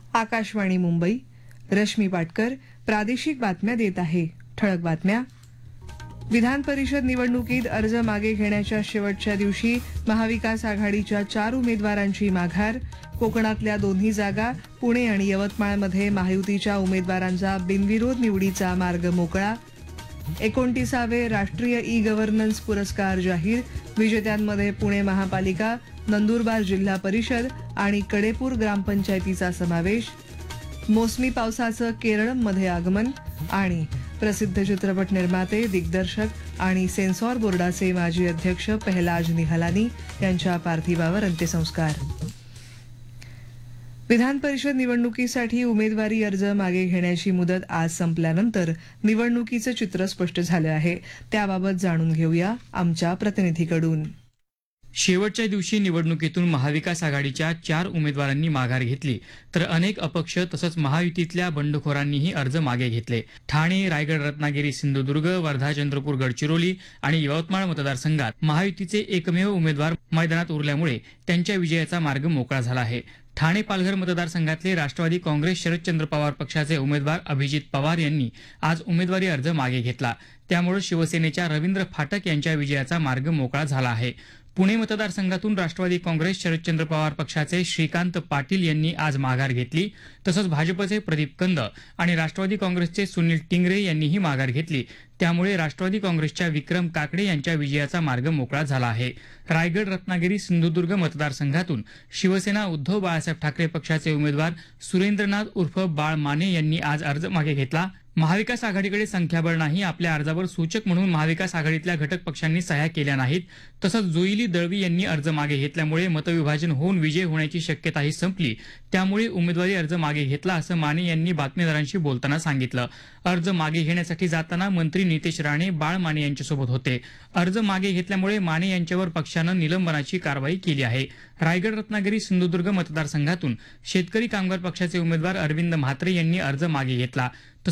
आकाशवाणी मुंबई. रश्मी पाटकर प्रादेशिक बातम्या देत आहे. ठळक बातम्या. विधान परिषद निवडणुकीत अर्ज मागे घेण्याच्या शेवटच्या दिवशी महाविकास आघाडीच्या 4 उमेदवारांची माघार. कोकणातल्या दोन्ही जागा पुणे आणि यवतमाळमध्ये महायुतीच्या उमेदवारांचा बिनविरोध निवडीचा मार्ग मोकळा. 29वे राष्ट्रीय ई गव्हर्नन्स पुरस्कार जाहीर. विजेत्यांमध्ये पुणे महापालिका, नंदुरबार जिल्हा परिषद आणि कडेपूर ग्रामपंचायतीचा समावेश. मोसमी पावसाचं केरळमध्ये आगमन. आणि प्रसिद्ध चित्रपट निर्माते, दिग्दर्शक आणि सेन्सॉर बोर्डाचे माजी अध्यक्ष पहलाज निहलानी यांच्या पार्थिवावर अंत्यसंस्कार. विधान परिषद निवडणुकीसाठी उमेदवारी अर्ज मागे घेण्याची मुदत आज संपल्यानंतर निवडणुकीचं चित्र स्पष्ट झालं आहे. त्याबाबत जाणून घेऊया आमच्या प्रतिनिधीकडून. शेवटच्या दिवशी निवडणुकीतून महाविकास आघाडीच्या 4 उमेदवारांनी माघार घेतली, तर अनेक अपक्ष तसंच महायुतीतल्या बंडखोरांनीही अर्ज मागे घेतले. ठाणे, रायगड, रत्नागिरी, सिंधुदुर्ग, वर्धा, चंद्रपूर, गडचिरोली आणि यवतमाळ मतदारसंघात महायुतीचे एकमेव उमेदवार मैदानात उरल्यामुळे त्यांच्या विजयाचा मार्ग मोकळा झाला आहे. ठाणे पालघर मतदारसंघातले राष्ट्रवादी काँग्रेस शरदचंद्र पवार पक्षाचे उमेदवार अभिजित पवार यांनी आज उमेदवारी अर्ज मागे घेतला. त्यामुळे शिवसेनेच्या रवींद्र फाटक यांच्या विजयाचा मार्ग मोकळा झाला आहे. पुणे मतदारसंघातून राष्ट्रवादी काँग्रेस शरदचंद्र पवार पक्षाचे श्रीकांत पाटील यांनी आज माघार घेतली, तसंच भाजपचे प्रदीप कंद आणि राष्ट्रवादी काँग्रेसचे सुनील टिंगरे यांनीही माघार घेतली. त्यामुळे राष्ट्रवादी काँग्रेसच्या विक्रम काकडे यांच्या विजयाचा मार्ग मोकळा झाला आहे. रायगड, रत्नागिरी, सिंधुदुर्ग मतदारसंघातून शिवसेना उद्धव बाळासाहेब ठाकरे पक्षाचे उमेदवार सुरेंद्रनाथ उर्फ बाळ माने यांनी आज अर्ज मागे घेतला. महाविकास आघाडीकडे संख्याबळ नाही, आपल्या अर्जावर सूचक म्हणून महाविकास आघाडीतल्या घटक पक्षांनी सह्या केल्या नाहीत. तसंच जोईली दळवी यांनी अर्ज मागे घेतल्यामुळे मतविभाजन होऊन विजय होण्याची शक्यताही संपली. त्यामुळे उमेदवारी अर्ज मागे घेतला, असं माने यांनी बातमीदारांशी बोलताना सांगितलं. अर्ज मागे घेण्यासाठी जाताना मंत्री नितेश राणे बाळ माने यांच्यासोबत होते. अर्ज मागे घेतल्यामुळे माने यांच्यावर पक्षानं निलंबनाची कारवाई केली आहे. रायगड, रत्नागिरी, सिंधुदुर्ग मतदारसंघातून शेतकरी कामगार पक्षाचे उमेदवार अरविंद म्हात्रे यांनी अर्ज मागे घेतला.